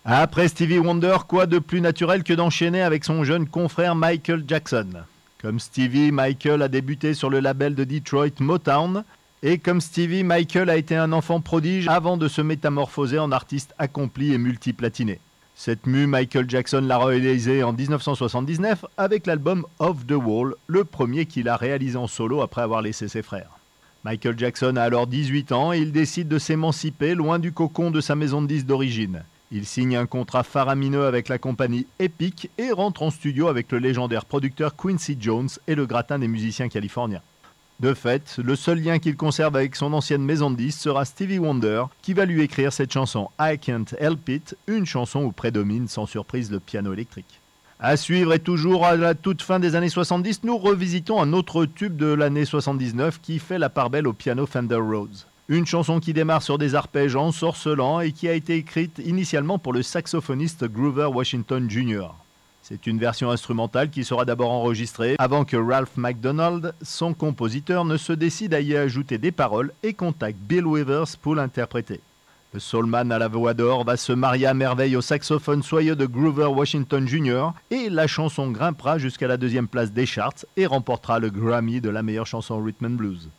Après Stevie Wonder, quoi de plus naturel que d'enchaîner avec son jeune confrère Michael Jackson? Comme Stevie, Michael a débuté sur le label de Detroit Motown. Et comme Stevie, Michael a été un enfant prodige avant de se métamorphoser en artiste accompli et multiplatiné. Cette mue, Michael Jackson l'a réalisée en 1979 avec l'album Off the Wall, le premier qu'il a réalisé en solo après avoir laissé ses frères. Michael Jackson a alors 18 ans et il décide de s'émanciper loin du cocon de sa maison de disques d'origine. Il signe un contrat faramineux avec la compagnie Epic et rentre en studio avec le légendaire producteur Quincy Jones et le gratin des musiciens californiens. De fait, le seul lien qu'il conserve avec son ancienne maison de disques sera Stevie Wonder, qui va lui écrire cette chanson I Can't Help It, une chanson où prédomine sans surprise le piano électrique. À suivre et toujours à la toute fin des années 70, nous revisitons un autre tube de l'année 79 qui fait la part belle au piano Fender Rhodes. Une chanson qui démarre sur des arpèges ensorcelants et qui a été écrite initialement pour le saxophoniste Grover Washington Jr. C'est une version instrumentale qui sera d'abord enregistrée avant que Ralph MacDonald, son compositeur, ne se décide à y ajouter des paroles et contacte Bill Withers pour l'interpréter. Le soulman à la voix d'or va se marier à merveille au saxophone soyeux de Grover Washington Jr. et la chanson grimpera jusqu'à la 2e place des charts et remportera le Grammy de la meilleure chanson rhythm and blues.